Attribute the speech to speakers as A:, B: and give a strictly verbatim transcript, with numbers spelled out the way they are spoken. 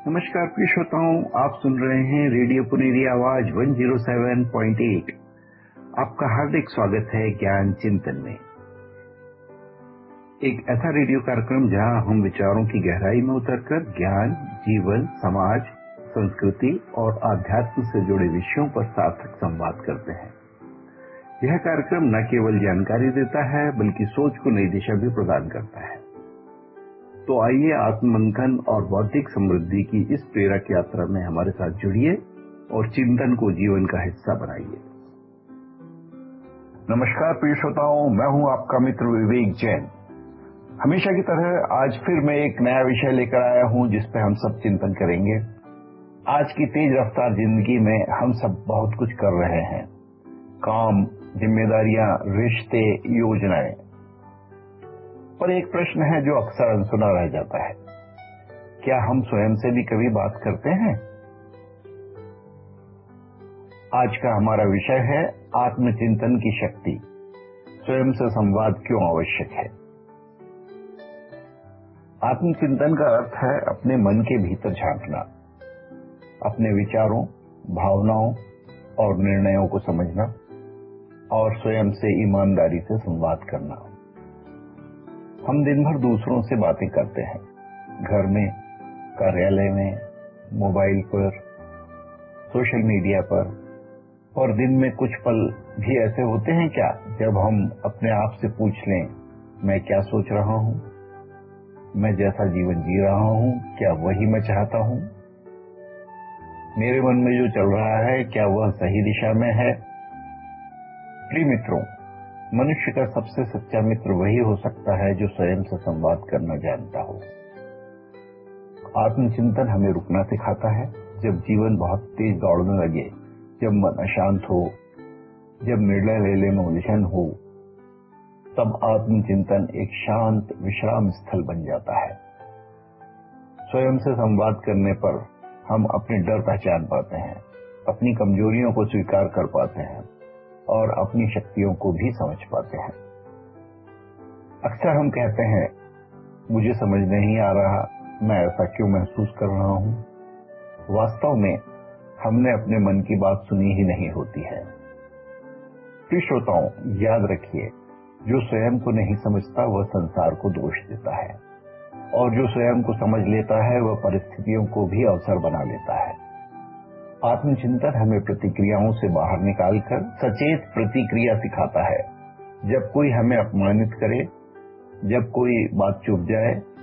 A: नमस्कार प्रिय श्रोताओं, आप सुन रहे हैं रेडियो पुनेरी आवाज एक सौ सात पॉइंट आठ। आपका हार्दिक स्वागत है ज्ञान चिंतन में, एक ऐसा रेडियो कार्यक्रम जहां हम विचारों की गहराई में उतरकर ज्ञान, जीवन, समाज, संस्कृति और आध्यात्म से जुड़े विषयों पर सार्थक संवाद करते हैं। यह कार्यक्रम न केवल जानकारी देता है बल्कि सोच को नई दिशा भी प्रदान करता है। तो आइए आत्ममंथन और बौद्धिक समृद्धि की इस प्रेरक यात्रा में हमारे साथ जुड़िए और चिंतन को जीवन का हिस्सा बनाइए।
B: नमस्कार प्रिय श्रोताओं, मैं हूं आपका मित्र विवेक जैन। हमेशा की तरह आज फिर मैं एक नया विषय लेकर आया हूं जिस पे हम सब चिंतन करेंगे। आज की तेज रफ्तार जिंदगी में हम सब बहुत कुछ कर रहे हैं, काम, जिम्मेदारियां, रिश्ते, योजनाएं। पर एक प्रश्न है जो अक्सर अनसुना रह जाता है, क्या हम स्वयं से भी कभी बात करते हैं? आज का हमारा विषय है आत्मचिंतन की शक्ति, स्वयं से संवाद क्यों आवश्यक है। आत्मचिंतन का अर्थ है अपने मन के भीतर झांकना, अपने विचारों, भावनाओं और निर्णयों को समझना और स्वयं से ईमानदारी से संवाद करना। हम दिन भर दूसरों से बातें करते हैं, घर में, कार्यालय में, मोबाइल पर, सोशल मीडिया पर, और दिन में कुछ पल भी ऐसे होते हैं क्या जब हम अपने आप से पूछ लें, मैं क्या सोच रहा हूं? मैं जैसा जीवन जी रहा हूं, क्या वही मैं चाहता हूं? मेरे मन में जो चल रहा है, क्या वह सही दिशा में है? प्रिय मित्रों, मनुष्य का सबसे सच्चा मित्र वही हो सकता है जो स्वयं से संवाद करना जानता हो। आत्मचिंतन हमें रुकना सिखाता है जब जीवन बहुत तेज दौड़ने लगे, जब मन अशांत हो, जब निर्णय लेने में उलझन हो, तब आत्मचिंतन एक शांत विश्राम स्थल बन जाता है। स्वयं से संवाद करने पर हम अपने डर पहचान पाते हैं, अपनी कमजोरियों को स्वीकार कर पाते हैं और अपनी शक्तियों को भी समझ पाते हैं। अक्सर हम कहते हैं, मुझे समझ नहीं आ रहा, मैं ऐसा क्यों महसूस कर रहा हूं। वास्तव में हमने अपने मन की बात सुनी ही नहीं होती है। प्रिय श्रोताओं, याद रखिए, जो स्वयं को नहीं समझता वह संसार को दोष देता है, और जो स्वयं को समझ लेता है वह परिस्थितियों को भी अवसर बना लेता है। आत्मचिंतन हमें प्रतिक्रियाओं से बाहर निकालकर सचेत प्रतिक्रिया सिखाता है। जब कोई हमें अपमानित करे, जब कोई बात चुभ जाए,